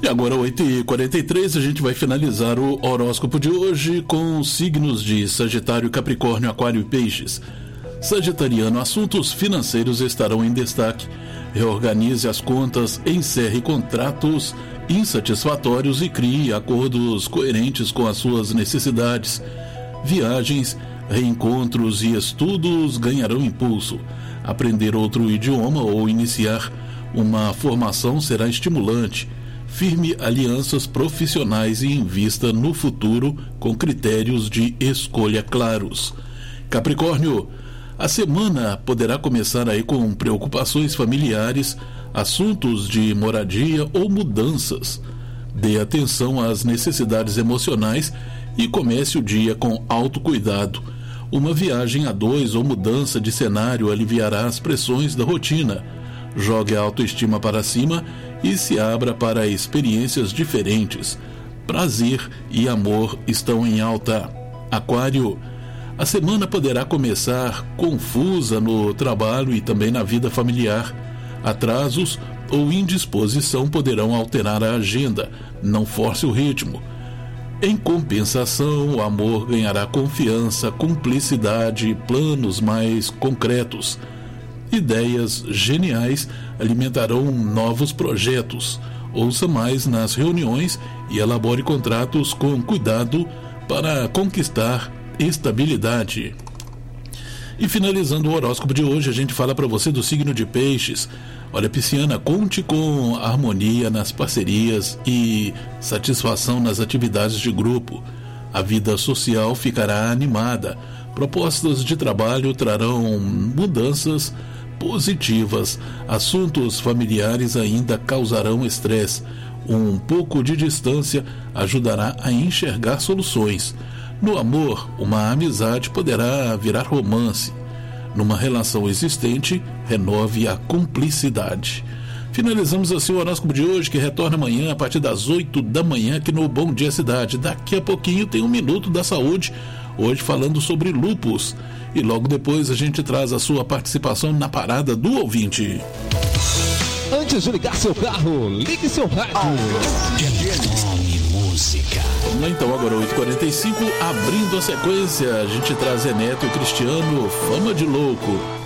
E agora 8h43, a gente vai finalizar o horóscopo de hoje com os signos de Sagitário, Capricórnio, Aquário e Peixes. Sagitariano, assuntos financeiros estarão em destaque. Reorganize as contas, encerre contratos insatisfatórios e crie acordos coerentes com as suas necessidades. Viagens, reencontros e estudos ganharão impulso. Aprender outro idioma ou iniciar uma formação será estimulante. Firme alianças profissionais e invista no futuro com critérios de escolha claros. Capricórnio, a semana poderá começar aí com preocupações familiares, assuntos de moradia ou mudanças. Dê atenção às necessidades emocionais e comece o dia com autocuidado. Uma viagem a dois ou mudança de cenário aliviará as pressões da rotina. Jogue a autoestima para cima e se abra para experiências diferentes. Prazer e amor estão em alta. Aquário, a semana poderá começar confusa no trabalho e também na vida familiar. Atrasos ou indisposição poderão alterar a agenda. Não force o ritmo. Em compensação, o amor ganhará confiança, cumplicidade, planos mais concretos. Ideias geniais alimentarão novos projetos. Ouça mais nas reuniões e elabore contratos com cuidado para conquistar estabilidade. E finalizando o horóscopo de hoje, a gente fala para você do signo de Peixes. Olha, Pisciana, conte com harmonia nas parcerias e satisfação nas atividades de grupo. A vida social ficará animada. Propostas de trabalho trarão mudanças positivas. Assuntos familiares ainda causarão estresse. Um pouco de distância ajudará a enxergar soluções. No amor, uma amizade poderá virar romance. Numa relação existente, renove a cumplicidade. Finalizamos assim o horóscopo de hoje, que retorna amanhã a partir das 8 da manhã aqui no Bom Dia Cidade. Daqui a pouquinho tem um Minuto da Saúde, hoje falando sobre lúpus. E logo depois a gente traz a sua participação na Parada do Ouvinte. Antes de ligar seu carro, ligue seu rádio. Música. Vamos lá então, agora 8h45, abrindo a sequência, a gente traz Zé Neto e Cristiano, Fama de Louco.